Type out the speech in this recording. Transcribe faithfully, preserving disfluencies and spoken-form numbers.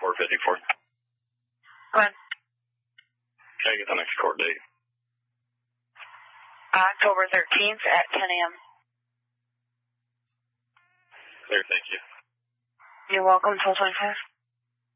four fifty-four. Go ahead. Can I get the next court date? October thirteenth at ten a.m. Clear, thank you. You're welcome, twelve twenty-five.